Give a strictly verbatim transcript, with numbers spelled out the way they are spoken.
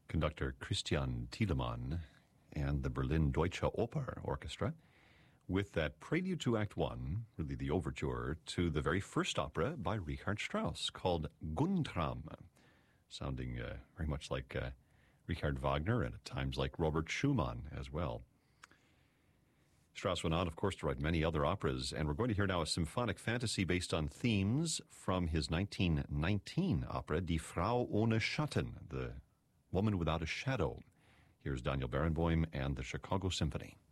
conductor Christian Thielemann and the Berlin Deutsche Oper Orchestra with that prelude to Act One, really the overture to the very first opera by Richard Strauss called Guntram, sounding uh, very much like uh, Richard Wagner and at times like Robert Schumann as well. Strauss went on, of course, to write many other operas, and we're going to hear now a symphonic fantasy based on themes from his nineteen nineteen opera, Die Frau ohne Schatten, the Woman Without a Shadow. Here's Daniel Barenboim and the Chicago Symphony.